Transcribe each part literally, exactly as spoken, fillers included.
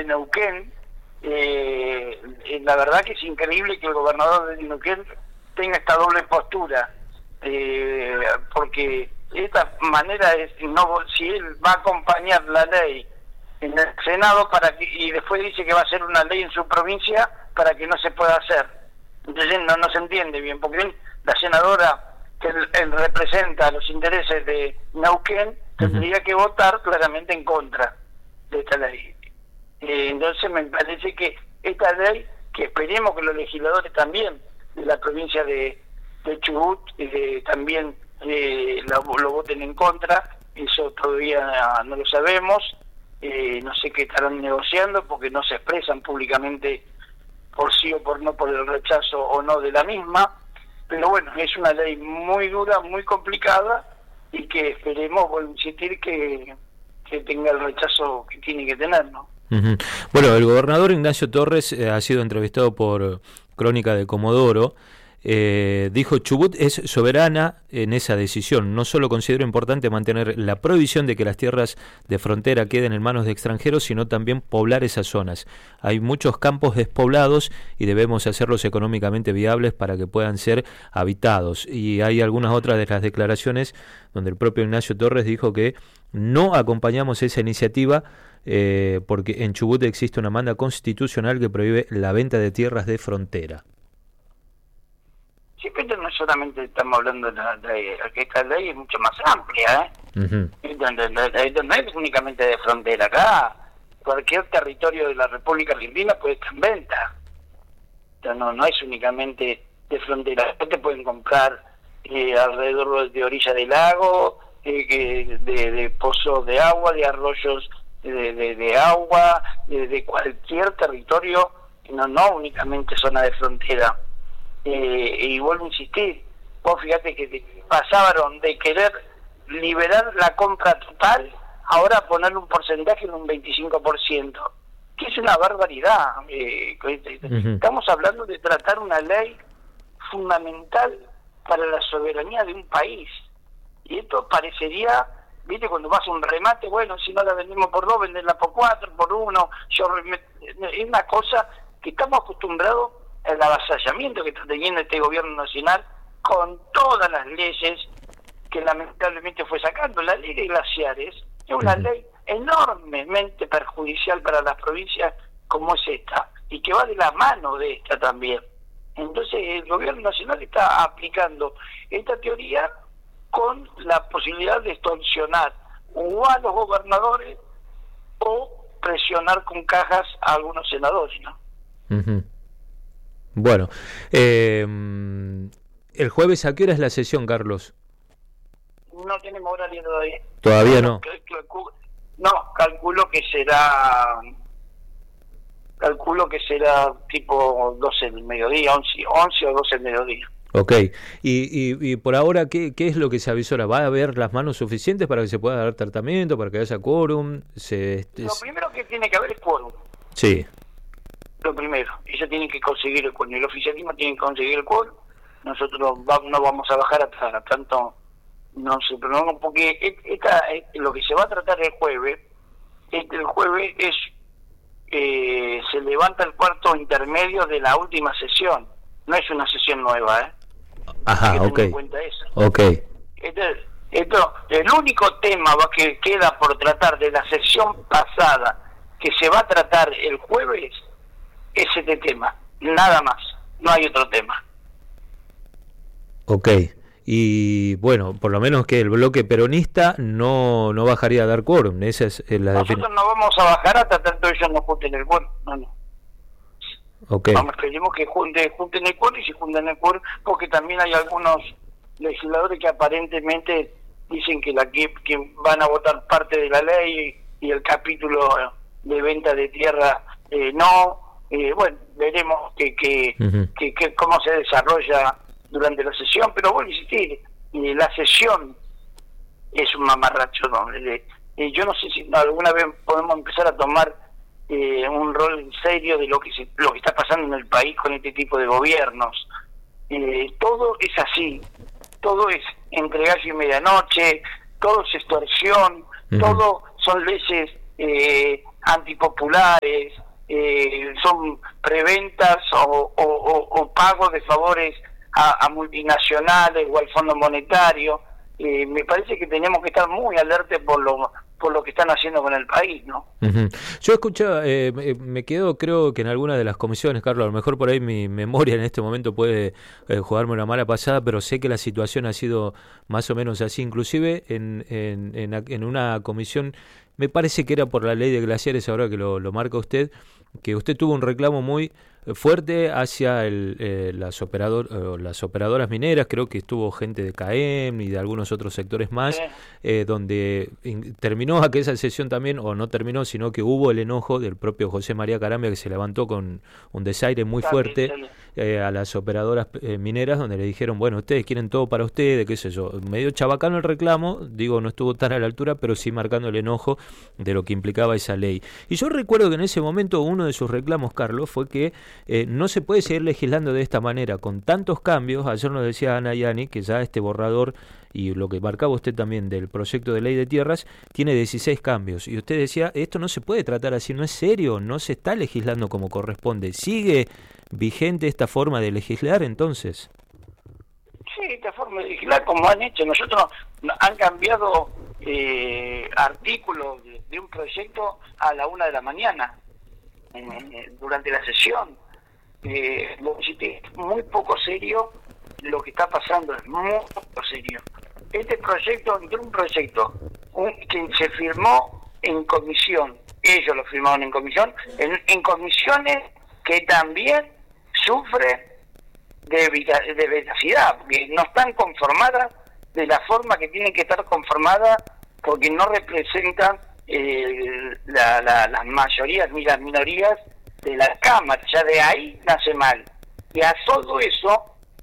de Neuquén. Eh, la verdad que es increíble que el gobernador de Neuquén tenga esta doble postura, eh, porque esta manera es, no, si él va a acompañar la ley en el Senado para que, y después dice que va a hacer una ley en su provincia para que no se pueda hacer, entonces no, no se entiende bien, porque él, la senadora que él, él representa los intereses de Neuquén tendría uh-huh. que votar claramente en contra de esta ley. Eh, entonces me parece que esta ley, que esperemos que los legisladores también de la provincia de, de Chubut eh, también eh, lo, lo voten en contra, eso todavía no lo sabemos, eh, no sé qué estarán negociando porque no se expresan públicamente por sí o por no, por el rechazo o no de la misma, pero bueno, es una ley muy dura, muy complicada y que esperemos, vuelvo a insistir, que, que tenga el rechazo que tiene que tener, ¿no? Uh-huh. Bueno, el gobernador Ignacio Torres eh, ha sido entrevistado por Crónica de Comodoro. Eh, dijo: Chubut es soberana en esa decisión. No solo considero importante mantener la prohibición de que las tierras de frontera queden en manos de extranjeros, sino también poblar esas zonas. Hay muchos campos despoblados y debemos hacerlos económicamente viables para que puedan ser habitados. Y hay algunas otras de las declaraciones donde el propio Ignacio Torres dijo que no acompañamos esa iniciativa eh, porque en Chubut existe una manda constitucional que prohíbe la venta de tierras de frontera. Sí, pero no solamente estamos hablando de la ley, que esta ley es mucho más amplia, ¿eh? Uh-huh. Donde, donde no es únicamente de frontera, acá cualquier territorio de la República Argentina puede estar en venta. Entonces, no, no es únicamente de frontera. Después te pueden comprar eh, alrededor de orilla del lago, eh, que de, de pozos de agua, de arroyos de, de, de agua, de, de cualquier territorio, no, no únicamente zona de frontera. Eh, y vuelvo a insistir, vos fíjate que pasaron de querer liberar la compra total, ahora ponerle un porcentaje en un veinticinco por ciento, que es una barbaridad. Eh, uh-huh. Estamos hablando de tratar una ley fundamental para la soberanía de un país, y esto parecería, viste, cuando vas a un remate, bueno, si no la vendemos por dos, venderla por cuatro, por uno, yo es una cosa que estamos acostumbrados el avasallamiento que está teniendo este gobierno nacional con todas las leyes que lamentablemente fue sacando. La ley de glaciares es una uh-huh. ley enormemente perjudicial para las provincias como es esta, y que va de la mano de esta también. Entonces el gobierno nacional está aplicando esta teoría con la posibilidad de extorsionar o a los gobernadores o presionar con cajas a algunos senadores, ¿no? Uh-huh. Bueno, eh, el jueves, ¿a qué hora es la sesión, Carlos? No tenemos horario todavía. ¿Todavía no? No, calculo que será, calculo que será tipo doce del mediodía, once, once o doce del mediodía. Ok, y, y, y por ahora, ¿qué, ¿qué es lo que se avisora? ¿Va a haber las manos suficientes para que se pueda dar tratamiento, para que haya quórum? Se, este, Lo primero que tiene que haber es quórum. Sí. Lo primero, ellos tienen que conseguir el quórum, el oficialismo tiene que conseguir el quórum, nosotros va, no vamos a bajar hasta tanto, no sé, pero no, porque esta, lo que se va a tratar el jueves, este, el jueves es, eh, se levanta el cuarto intermedio de la última sesión, no es una sesión nueva, ¿eh? Ajá, ok. En cuenta eso. Ok. Este, esto, el único tema que queda por tratar de la sesión pasada, que se va a tratar el jueves, es este tema, nada más, no hay otro tema. Ok, y bueno, por lo menos que el bloque peronista no no bajaría a dar quórum, esa es la Nosotros defin- no vamos a bajar hasta tanto ellos no junten el quórum, no, no. Okay. Vamos, esperemos que junten, junten el quórum y se junten el quórum, porque también hay algunos legisladores que aparentemente dicen que la que, que van a votar parte de la ley y el capítulo de venta de tierra eh, no. Eh, bueno, veremos que, que, uh-huh. que, que cómo se desarrolla durante la sesión, pero bueno, insistir, eh, la sesión es un mamarracho, ¿no? Eh, eh, yo no sé si alguna vez podemos empezar a tomar eh, un rol en serio de lo que se, lo que está pasando en el país con este tipo de gobiernos. Eh, todo es así, todo es entre gallo y medianoche, todo es extorsión, uh-huh. todo son leyes eh, antipopulares, eh, son preventas o, o, o, o pagos de favores a, a multinacionales o al Fondo Monetario. Eh, me parece que tenemos que estar muy alertes por lo por lo que están haciendo con el país, ¿no? Uh-huh. Yo escucho, eh, me quedo, creo que en alguna de las comisiones, Carlos, a lo mejor por ahí mi memoria en este momento puede eh, jugarme una mala pasada, pero sé que la situación ha sido más o menos así, inclusive en, en, en, en una comisión, me parece que era por la ley de glaciares, ahora que lo, lo marca usted, que usted tuvo un reclamo muy fuerte hacia el, eh, las, operador, eh, las operadoras mineras, creo que estuvo gente de C A E M y de algunos otros sectores más, sí. eh, donde in, terminó aquella sesión también, o no terminó, sino que hubo el enojo del propio José María Carambia, que se levantó con un desaire muy fuerte eh, a las operadoras eh, mineras, donde le dijeron, bueno, ustedes quieren todo para ustedes, qué sé yo, medio chabacano el reclamo, digo, no estuvo tan a la altura, pero sí marcando el enojo de lo que implicaba esa ley. Y yo recuerdo que en ese momento uno de sus reclamos, Carlos, fue que Eh, no se puede seguir legislando de esta manera, con tantos cambios. Ayer nos decía Ana Yani que ya este borrador, y lo que marcaba usted también del proyecto de ley de tierras, tiene dieciséis cambios. Y usted decía, esto no se puede tratar así, no es serio, no se está legislando como corresponde. ¿Sigue vigente esta forma de legislar entonces? Sí, esta forma de legislar como han hecho. Nosotros han cambiado eh, artículos de, de un proyecto a la una de la mañana. Durante la sesión, eh, es muy poco serio lo que está pasando, es muy poco serio. Este proyecto, un proyecto un, que se firmó en comisión, ellos lo firmaron en comisión, en, en comisiones que también sufren de, de veracidad, porque no están conformadas de la forma que tienen que estar conformadas, porque no representan Eh, la, la, las mayorías ni las minorías de la Cámara. Ya de ahí nace mal, y a todo eso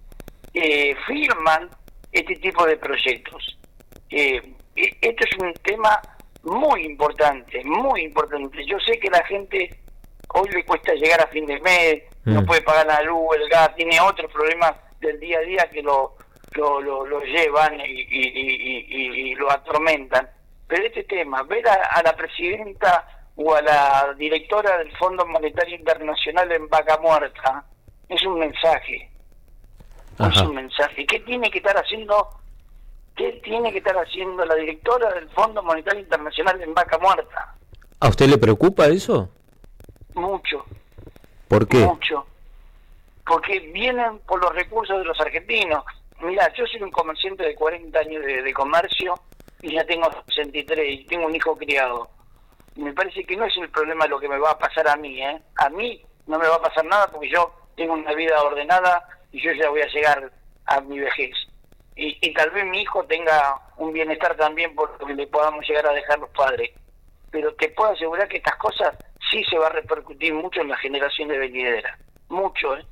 eh, firman este tipo de proyectos. Eh, esto es un tema muy importante, muy importante. Yo sé que la gente hoy le cuesta llegar a fin de mes, mm. no puede pagar la luz, el gas, tiene otros problemas del día a día que lo lo, lo, lo llevan y, y, y, y, y lo atormentan. Pero este tema, ver a, a la presidenta o a la directora del Fondo Monetario Internacional en vaca muerta, es un mensaje. Ajá. Es un mensaje. ¿Qué tiene que estar haciendo? ¿Qué tiene que estar haciendo la directora del Fondo Monetario Internacional en vaca muerta? ¿A usted le preocupa eso? Mucho. ¿Por qué? Mucho. Porque vienen por los recursos de los argentinos. Mirá, yo soy un comerciante de cuarenta años de, de comercio, y ya tengo sesenta y tres y tengo un hijo criado. Me parece que no es el problema lo que me va a pasar a mí, ¿eh? A mí no me va a pasar nada porque yo tengo una vida ordenada y yo ya voy a llegar a mi vejez. Y, y tal vez mi hijo tenga un bienestar también por lo que le podamos llegar a dejar los padres. Pero te puedo asegurar que estas cosas sí se va a repercutir mucho en la generación de venidera. Mucho, ¿eh?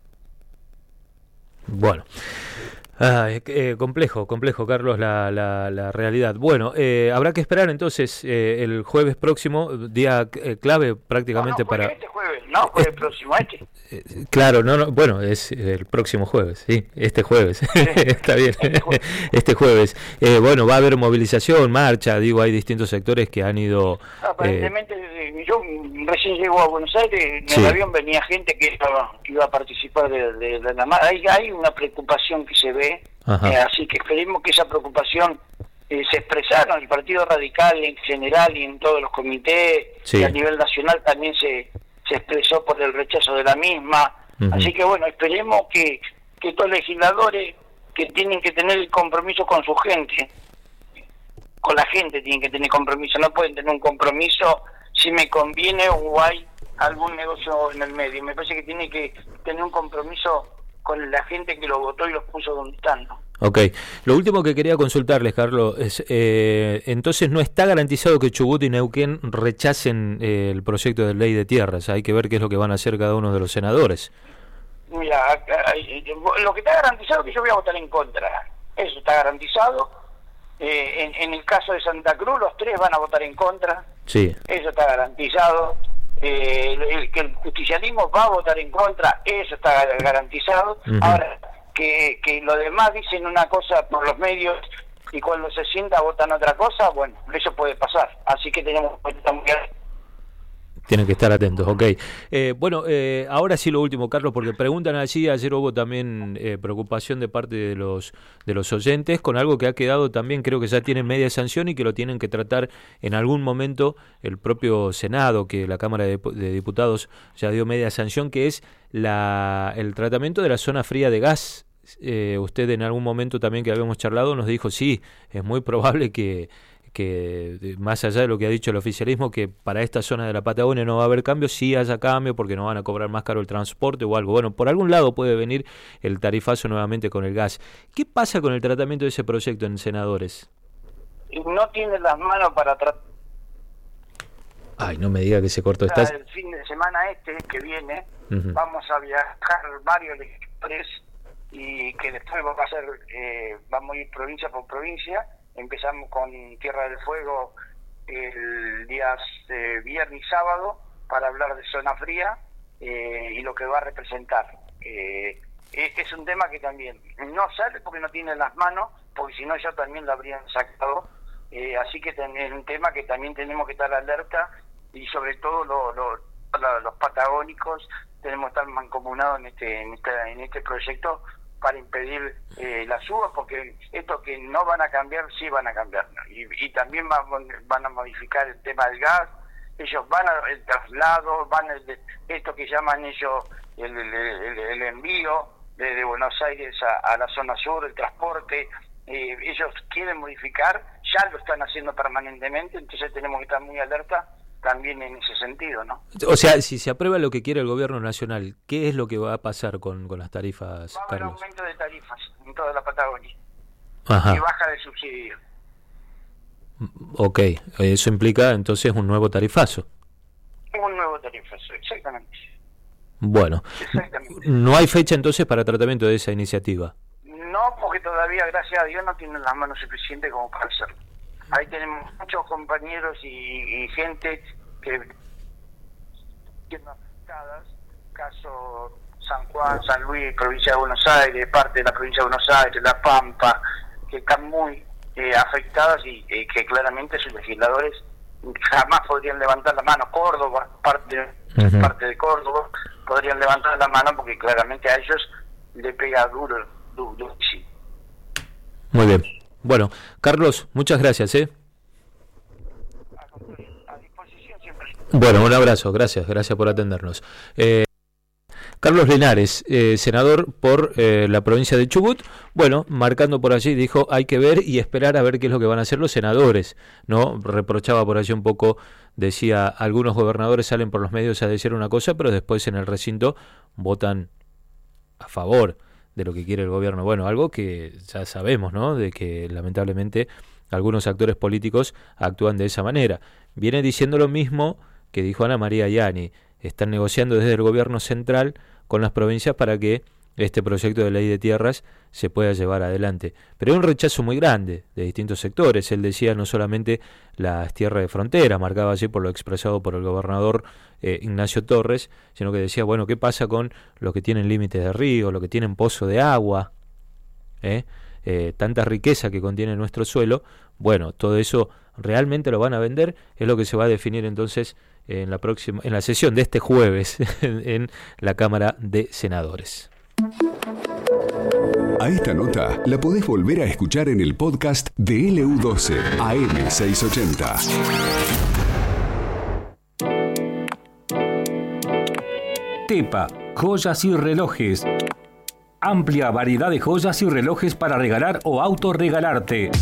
Bueno. Ah, eh, complejo, complejo, Carlos, la, la, la realidad. Bueno, eh, habrá que esperar entonces eh, el jueves próximo, día eh, clave prácticamente no, no, para... Este jueves, no, jueves este, próximo, este. Eh, claro, no, no, bueno, es el próximo jueves, sí, este jueves, sí, está bien, este jueves. Este jueves. Eh, bueno, va a haber movilización, marcha, digo, hay distintos sectores que han ido... Aparentemente, eh, yo recién llego a Buenos Aires, en sí. el avión venía gente que iba, que iba a participar de, de, de la... Hay, hay una preocupación que se ve. Eh, así que esperemos que esa preocupación eh, se expresara en el Partido Radical en general y en todos los comités, sí. y a nivel nacional también se, se expresó por el rechazo de la misma. Uh-huh. Así que bueno, esperemos que, que estos legisladores que tienen que tener el compromiso con su gente, con la gente tienen que tener compromiso, no pueden tener un compromiso si me conviene o hay algún negocio en el medio. Me parece que tiene que tener un compromiso con la gente que lo votó y los puso donde están, ¿no? Ok. Lo último que quería consultarles, Carlos, es eh, entonces no está garantizado que Chubut y Neuquén rechacen eh, el proyecto de ley de tierras. Hay que ver qué es lo que van a hacer cada uno de los senadores. Mira, lo que está garantizado es que yo voy a votar en contra. Eso está garantizado. Eh, en, en el caso de Santa Cruz, los tres van a votar en contra. Sí. Eso está garantizado. Eh, el, que el justicialismo va a votar en contra, eso está garantizado. Uh-huh. Ahora, que, que los demás dicen una cosa por los medios y cuando se sienta votan otra cosa, bueno, eso puede pasar. Así que tenemos que estar muy Tienen que estar atentos, ok. Eh, bueno, eh, ahora sí lo último, Carlos, porque preguntan allí, ayer hubo también eh, preocupación de parte de los de los oyentes con algo que ha quedado también, creo que ya tiene media sanción y que lo tienen que tratar en algún momento el propio Senado, que la Cámara de, de Diputados ya dio media sanción, que es la el tratamiento de la zona fría de gas. Eh, usted en algún momento también que habíamos charlado nos dijo, sí, es muy probable que... que más allá de lo que ha dicho el oficialismo, que para esta zona de la Patagonia no va a haber cambio, sí haya cambio porque no van a cobrar más caro el transporte o algo. Bueno, por algún lado puede venir el tarifazo nuevamente con el gas. ¿Qué pasa con el tratamiento de ese proyecto en senadores? No tiene las manos para tratar. Ay, no me diga que se cortó. ¿Estás? El fin de semana este que viene, uh-huh. vamos a viajar varios legisladores y que después va a ser, eh, vamos a ir provincia por provincia. Empezamos con Tierra del Fuego el día eh, viernes y sábado para hablar de zona fría eh, y lo que va a representar. Eh, es un tema que también no sale porque no tiene las manos, porque si no ya también lo habrían sacado. Eh, así que es un tema que también tenemos que estar alerta y sobre todo lo, lo, lo, los patagónicos tenemos que estar mancomunados en este, en este, en este proyecto para impedir eh, las uvas, porque esto que no van a cambiar, sí van a cambiar, ¿no? y, y también van, van a modificar el tema del gas, ellos van a el traslado, van a, esto que llaman ellos el, el, el, el envío de, de Buenos Aires a, a la zona sur, el transporte, eh, ellos quieren modificar, ya lo están haciendo permanentemente, entonces tenemos que estar muy alerta también en ese sentido, ¿no? O sea, si se aprueba lo que quiere el gobierno nacional, ¿qué es lo que va a pasar con, con las tarifas, va a haber Carlos? aumento de tarifas en toda la Patagonia. Ajá. Y baja de subsidio. Ok, eso implica entonces un nuevo tarifazo. Un nuevo tarifazo, exactamente. Bueno, exactamente. ¿No hay fecha entonces para tratamiento de esa iniciativa? No, porque todavía, gracias a Dios, no tienen las manos suficientes como para hacerlo. Ahí tenemos muchos compañeros y, y gente que tienen afectadas, caso San Juan, San Luis, provincia de Buenos Aires, parte de la provincia de Buenos Aires, La Pampa, que están muy eh, afectadas y eh, que claramente sus legisladores jamás podrían levantar la mano. Córdoba, parte, uh-huh. parte de Córdoba, podrían levantar la mano porque claramente a ellos le pega duro, duro, duro sí. Muy bien. Bueno, Carlos, muchas gracias, ¿eh? A disposición siempre. Bueno, un abrazo, gracias, gracias por atendernos. Eh, Carlos Linares, eh, senador por eh, la provincia de Chubut, bueno, marcando por allí, dijo, hay que ver y esperar a ver qué es lo que van a hacer los senadores, ¿no? Reprochaba por allí un poco, decía, algunos gobernadores salen por los medios a decir una cosa, pero después en el recinto votan a favor de lo que quiere el gobierno. Bueno, algo que ya sabemos, ¿no? De que lamentablemente algunos actores políticos actúan de esa manera. Viene diciendo lo mismo que dijo Ana María Yani. Están negociando desde el gobierno central con las provincias para que este proyecto de ley de tierras se pueda llevar adelante. Pero hay un rechazo muy grande de distintos sectores. Él decía no solamente las tierras de frontera, marcaba así por lo expresado por el gobernador eh, Ignacio Torres, sino que decía, bueno, ¿qué pasa con los que tienen límites de río, los que tienen pozo de agua? ¿Eh? Eh, tanta riqueza que contiene nuestro suelo. Bueno, todo eso realmente lo van a vender, es lo que se va a definir entonces en la próxima, en la sesión de este jueves en, en la Cámara de Senadores. A esta nota la podés volver a escuchar en el podcast de L U doce A M seiscientos ochenta. Tepa, joyas y relojes. Amplia variedad de joyas y relojes para regalar o autorregalarte.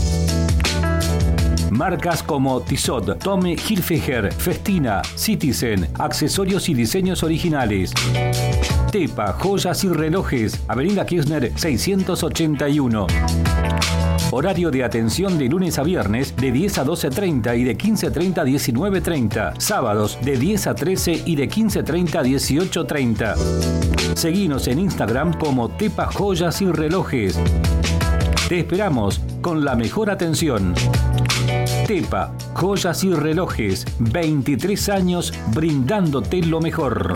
Marcas como Tissot, Tommy Hilfiger, Festina, Citizen, accesorios y diseños originales. Tepa, joyas y relojes, Avenida Kirchner seiscientos ochenta y uno. Horario de atención de lunes a viernes de diez a doce treinta y de quince treinta a diecinueve treinta. Sábados de diez a trece y de quince treinta a dieciocho treinta. Seguinos en Instagram como Tepa Joyas y Relojes. Te esperamos con la mejor atención. Tepa, joyas y relojes, veintitrés años brindándote lo mejor.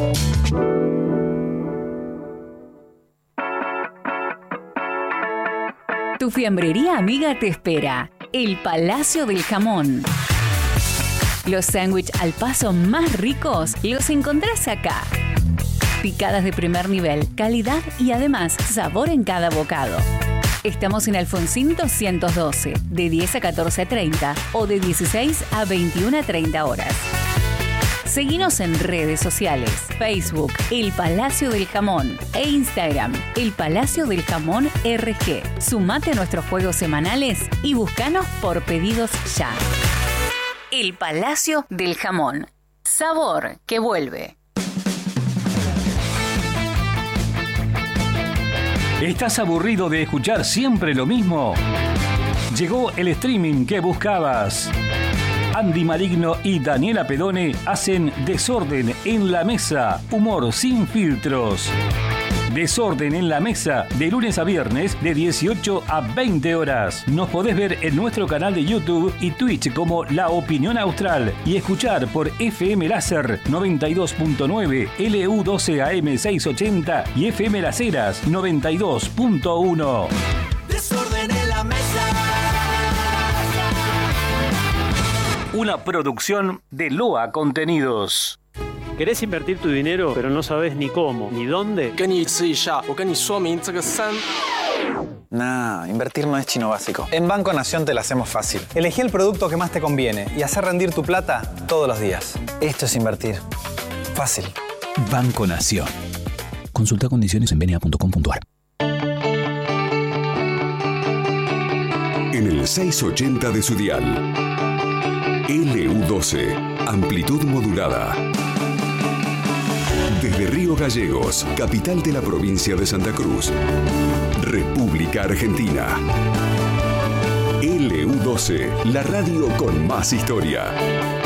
Tu fiambrería amiga te espera. El Palacio del Jamón. Los sándwiches al paso más ricos los encontrás acá. Picadas de primer nivel, calidad y además sabor en cada bocado. Estamos en Alfonsín doscientos doce, de diez a catorce treinta o de dieciséis a veintiuna treinta horas. Seguinos en redes sociales, Facebook, El Palacio del Jamón e Instagram, El Palacio del Jamón R G. Sumate a nuestros juegos semanales y búscanos por pedidos ya. El Palacio del Jamón. Sabor que vuelve. ¿Estás aburrido de escuchar siempre lo mismo? Llegó el streaming que buscabas. Andy Maligno y Daniela Pedone hacen Desorden en la Mesa, humor sin filtros. Desorden en la Mesa, de lunes a viernes, de dieciocho a veinte horas. Nos podés ver en nuestro canal de YouTube y Twitch como La Opinión Austral y escuchar por F M Láser noventa y dos punto nueve, L U doce A M seiscientos ochenta y F M Las Heras noventa y dos punto uno. Desorden en la Mesa. Una producción de Loa Contenidos. ¿Querés invertir tu dinero, pero no sabes ni cómo, ni dónde? Nah, invertir no es chino básico. En Banco Nación te la hacemos fácil. Elegí el producto que más te conviene y hacer rendir tu plata todos los días. Esto es invertir. Fácil. Banco Nación. Consulta condiciones en b n a punto com punto a r. En el seiscientos ochenta de su dial. L U doce, amplitud modulada. Desde Río Gallegos, capital de la provincia de Santa Cruz, República Argentina. L U doce, la radio con más historia.